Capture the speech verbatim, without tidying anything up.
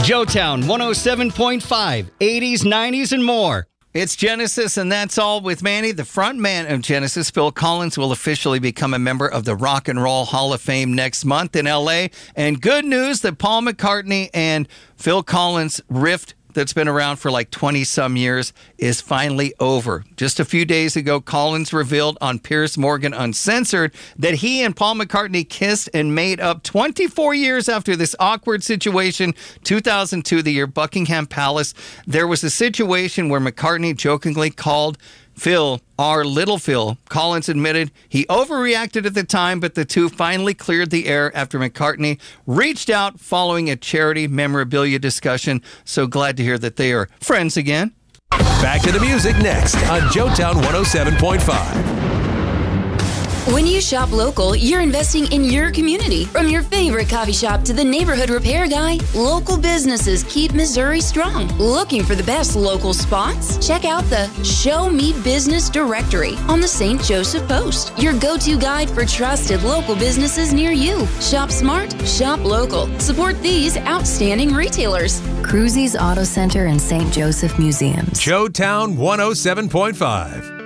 Joetown one oh seven point five, eighties, nineties, and more. It's Genesis, and that's all with Manny. The front man of Genesis, Phil Collins, will officially become a member of the Rock and Roll Hall of Fame next month in L A. And good news that Paul McCartney and Phil Collins' rift that's been around for like twenty-some years is finally over. Just a few days ago, Collins revealed on Piers Morgan Uncensored that he and Paul McCartney kissed and made up twenty-four years after this awkward situation. two thousand two, the year Buckingham Palace, there was a situation where McCartney jokingly called Phil, our little Phil. Collins admitted he overreacted at the time, but the two finally cleared the air after McCartney reached out following a charity memorabilia discussion. So glad to hear that they are friends again. Back to the music next on Joetown one oh seven point five. When you shop local, you're investing in your community. From your favorite coffee shop to the neighborhood repair guy, local businesses keep Missouri strong. Looking for the best local spots? Check out the Show Me Business Directory on the Saint Joseph Post, your go-to guide for trusted local businesses near you. Shop smart, shop local. Support these outstanding retailers. Cruzy's Auto Center and Saint Joseph Museums. Joetown one oh seven point five.